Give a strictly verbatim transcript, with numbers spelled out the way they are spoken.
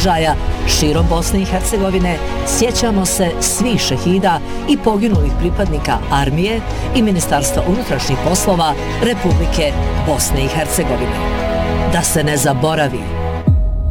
sadržaja širom Bosne i Hercegovine sjećamo se svih šehida i poginulih pripadnika armije i Ministarstva unutrašnjih poslova Republike Bosne i Hercegovine. Da se ne zaboravi